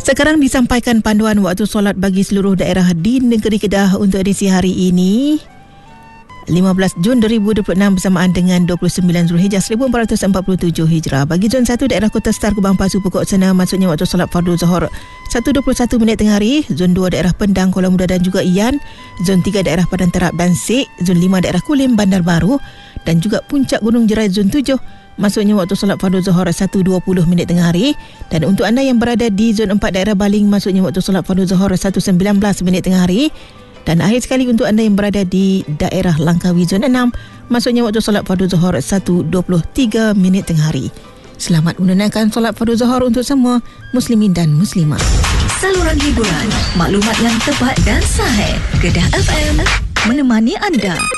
Sekarang disampaikan panduan waktu solat bagi seluruh daerah di negeri Kedah untuk edisi hari ini 15 Jun 2026 bersamaan dengan 29 Zulhijjah 1447 Hijrah. Bagi Zon 1 daerah Kota Star, Kubang Pasu, Pokok Sena, maksudnya waktu solat fardu Zuhur 1.21 tengah hari. Zon 2 daerah Pendang, Kuala Muda dan juga Iyan. Zon 3 daerah Padang Terap dan Sik. Zon 5 daerah Kulim, Bandar Baru dan juga Puncak Gunung Jerai. Zon 7 maksudnya waktu solat fardu Zuhur 1.20 tengah hari. Dan untuk anda yang berada di Zon 4 daerah Baling, maksudnya waktu solat fardu Zuhur 1.19 tengah hari. Dan akhir sekali untuk anda yang berada di daerah Langkawi Zon 6, maksudnya waktu solat fardu Zuhur 1.23 tengah hari. Selamat menunaikan solat fardu Zuhur untuk semua muslimin dan muslimah. Saluran hiburan, maklumat yang tepat dan sahih. Kedah FM menemani anda.